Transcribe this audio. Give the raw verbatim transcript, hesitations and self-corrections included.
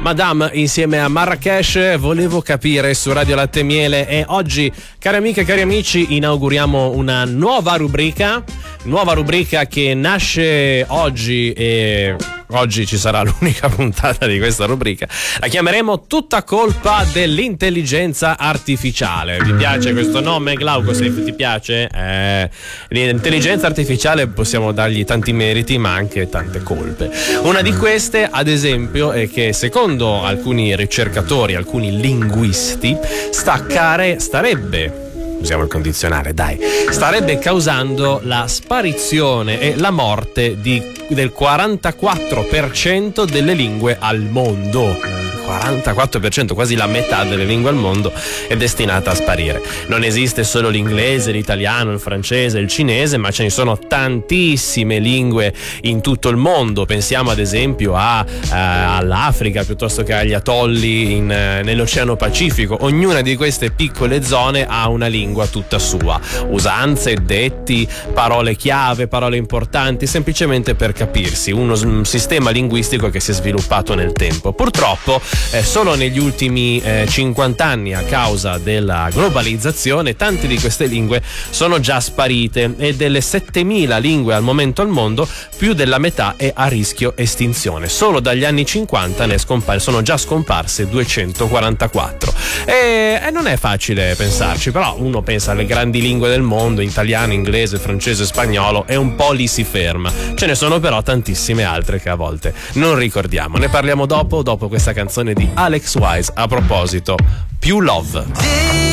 Madame insieme a Marrakesh, Volevo capire su Radio Latte e Miele. E oggi, cari amiche e cari amici, inauguriamo una nuova rubrica nuova rubrica che nasce oggi, e oggi ci sarà l'unica puntata di questa rubrica. La chiameremo Tutta colpa dell'intelligenza artificiale. Vi piace questo nome, Glauco? Se ti piace, eh, l'intelligenza artificiale possiamo dargli tanti meriti ma anche tante colpe. Una di queste, ad esempio, è che secondo alcuni ricercatori, alcuni linguisti, staccare starebbe usiamo il condizionale, dai, starebbe causando la sparizione e la morte di, del quarantaquattro per cento delle lingue al mondo. quarantaquattro per cento, quasi la metà delle lingue al mondo è destinata a sparire. Non esiste solo l'inglese, l'italiano, il francese, il cinese, ma ce ne sono tantissime lingue in tutto il mondo. Pensiamo ad esempio a, uh, all'Africa piuttosto che agli atolli in, uh, nell'Oceano Pacifico. Ognuna di queste piccole zone ha una lingua tutta sua, usanze, detti, parole chiave, parole importanti, semplicemente per capirsi, uno un sistema linguistico che si è sviluppato nel tempo. Purtroppo Eh, solo negli ultimi eh, cinquanta anni, a causa della globalizzazione, tante di queste lingue sono già sparite, e delle settemila lingue al momento al mondo, più della metà è a rischio estinzione. Solo dagli anni cinquanta ne scompar- sono già scomparse duecentoquarantaquattro. E, e non è facile pensarci, però uno pensa alle grandi lingue del mondo, italiano, inglese, francese, spagnolo, e un po' lì si ferma. Ce ne sono però tantissime altre che a volte non ricordiamo. Ne parliamo dopo, dopo questa canzone di Alex Wise. A proposito, più love.